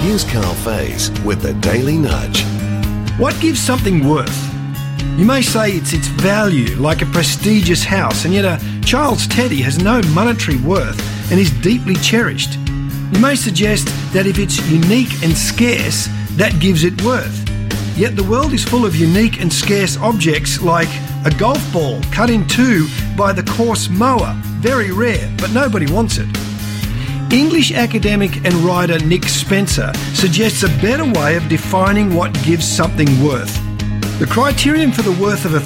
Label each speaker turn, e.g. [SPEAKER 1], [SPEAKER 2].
[SPEAKER 1] Here's Carl Faze with the Daily Nudge.
[SPEAKER 2] What gives something worth? You may say it's its value, like a prestigious house, and yet a child's teddy has no monetary worth and is deeply cherished. You may suggest that if it's unique and scarce, that gives it worth. Yet the world is full of unique and scarce objects like a golf ball cut in two by the coarse mower. Very rare, but nobody wants it. English academic and writer Nick Spencer suggests a better way of defining what gives something worth. The criterion for the worth of a